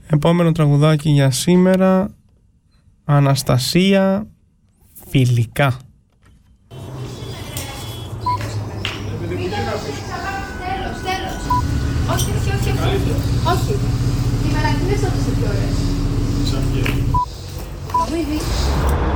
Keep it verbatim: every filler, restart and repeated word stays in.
Επόμενο τραγουδάκι για σήμερα, Αναστασία, Φιλικά. Τέλος, τέλος. Όχι, όχι, όχι, όχι. Όχι. Οι μαλακινές όντως είναι πιο ωραίες. Σαν ποιες. Το βίδι.